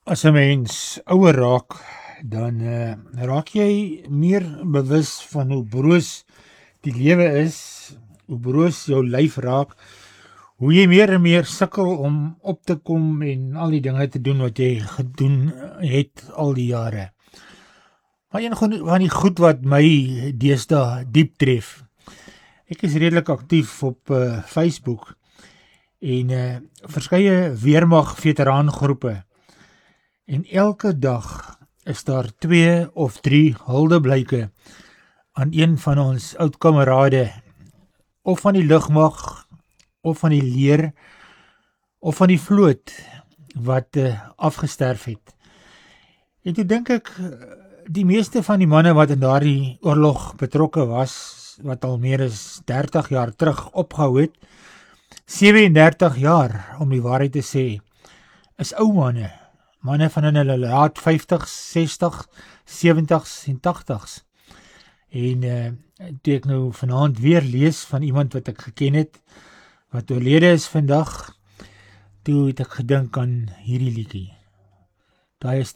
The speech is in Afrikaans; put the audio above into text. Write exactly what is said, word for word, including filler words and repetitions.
As 'n mens ouer raak, dan uh, raak jy meer bewus van hoe broos die lewe is, hoe broos jou lyf raak, hoe jy meer en meer sukkel om op te kom en al die dinge te doen wat jy gedoen het al die jare. Maar een van die goed wat my deesdae diep tref, ek is redelik aktief op uh, Facebook en uh, verskeie weermag veteraangroepe. En elke dag is daar twee of drie huldeblyke aan een van ons oud-kamerade, of van die lugmag, of van die leer, of van die vloot, wat uh, afgesterf het. En toe dink ek, die meeste van die manne wat in daardie oorlog betrokke was, wat al meer as dertig jaar terug opgehou het, sewe-en-dertig jaar, om die waarheid te sê, is ou manne, manne van in hulle laat vyftigs, sestigs, sewentig's en tagtigs. En uh, toe ek nou vanaand weer lees van iemand wat ek geken het, wat oorlede is vandag, toe het ek gedink aan hierdie liedjie. Daai is